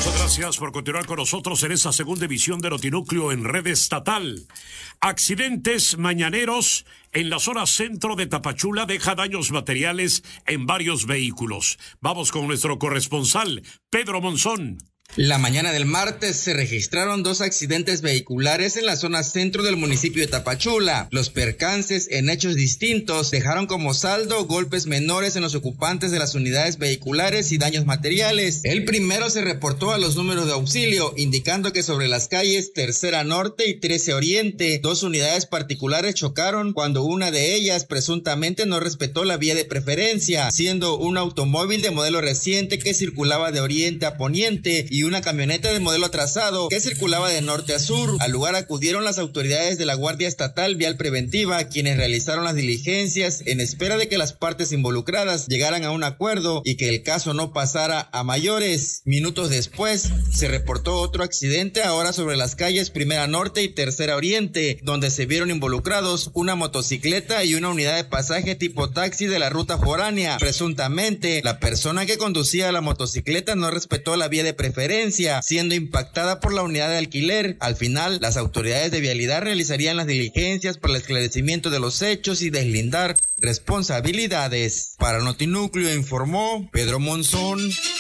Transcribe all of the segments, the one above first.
Muchas gracias por continuar con nosotros en esta segunda edición de Notinúcleo en red estatal. Accidentes mañaneros en la zona centro de Tapachula deja daños materiales en varios vehículos. Vamos con nuestro corresponsal, Pedro Monzón. La mañana del martes se registraron 2 accidentes vehiculares en la zona centro del municipio de Tapachula. Los percances, en hechos distintos, dejaron como saldo golpes menores en los ocupantes de las unidades vehiculares y daños materiales. El primero se reportó a los números de auxilio, indicando que sobre las calles Tercera Norte y 13 Oriente, 2 unidades particulares chocaron cuando una de ellas presuntamente no respetó la vía de preferencia, siendo un automóvil de modelo reciente que circulaba de oriente a poniente y una camioneta de modelo atrasado que circulaba de norte a sur. Al lugar acudieron las autoridades de la Guardia Estatal Vial Preventiva, quienes realizaron las diligencias en espera de que las partes involucradas llegaran a un acuerdo y que el caso no pasara a mayores. Minutos después, se reportó otro accidente ahora sobre las calles Primera Norte y Tercera Oriente, donde se vieron involucrados una motocicleta y una unidad de pasaje tipo taxi de la ruta foránea. Presuntamente, la persona que conducía la motocicleta no respetó la vía de preferencia, siendo impactada por la unidad de alquiler. Al final, las autoridades de vialidad realizarían las diligencias para el esclarecimiento de los hechos y deslindar responsabilidades. Para Notinúcleo informó Pedro Monzón.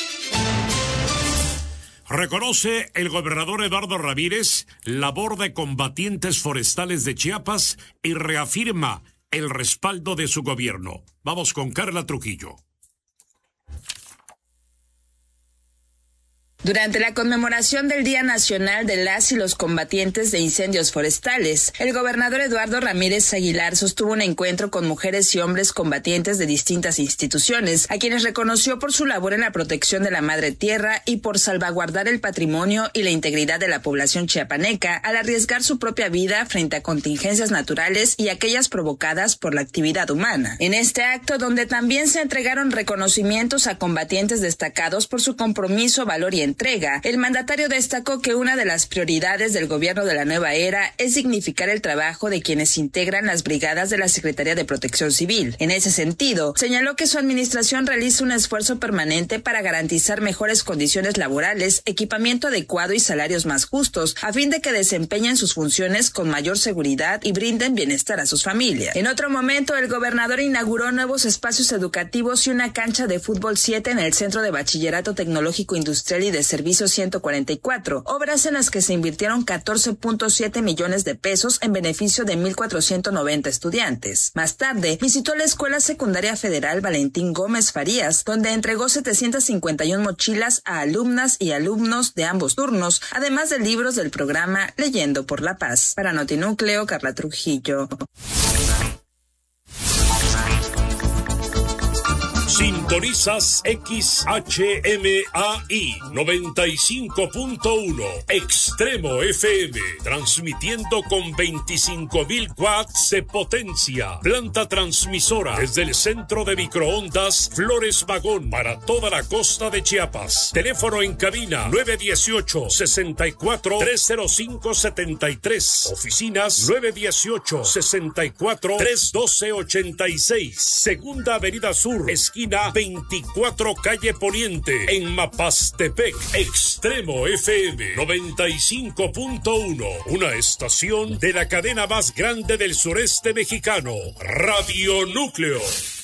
Reconoce el gobernador Eduardo Ramírez labor de combatientes forestales de Chiapas y reafirma el respaldo de su gobierno. Vamos con Carla Trujillo. Durante la conmemoración del Día Nacional de las y los Combatientes de Incendios Forestales, el gobernador Eduardo Ramírez Aguilar sostuvo un encuentro con mujeres y hombres combatientes de distintas instituciones, a quienes reconoció por su labor en la protección de la madre tierra y por salvaguardar el patrimonio y la integridad de la población chiapaneca al arriesgar su propia vida frente a contingencias naturales y aquellas provocadas por la actividad humana. En este acto, donde también se entregaron reconocimientos a combatientes destacados por su compromiso, valor y entrega, el mandatario destacó que una de las prioridades del gobierno de la nueva era es dignificar el trabajo de quienes integran las brigadas de la Secretaría de Protección Civil. En ese sentido, señaló que su administración realiza un esfuerzo permanente para garantizar mejores condiciones laborales, equipamiento adecuado y salarios más justos, a fin de que desempeñen sus funciones con mayor seguridad y brinden bienestar a sus familias. En otro momento, el gobernador inauguró nuevos espacios educativos y una cancha de fútbol 7 en el Centro de Bachillerato Tecnológico Industrial y de Servicio 144, obras en las que se invirtieron 14.7 millones de pesos en beneficio de 1,490 estudiantes. Más tarde, visitó la Escuela Secundaria Federal Valentín Gómez Farías, donde entregó 751 mochilas a alumnas y alumnos de ambos turnos, además de libros del programa Leyendo por la Paz. Para Notinúcleo, Carla Trujillo. Sintonizas XHMAI 95.1 Extremo FM, transmitiendo con 25,000 watts de potencia. Planta transmisora desde el centro de microondas Flores Magón para toda la costa de Chiapas. Teléfono en cabina 918-64-305-73. Oficinas 918-64-312-86. Segunda Avenida Sur, esquina 24 calle Poniente, en Mapastepec. Extremo FM 95.1, una estación de la cadena más grande del sureste mexicano, Radio Núcleo.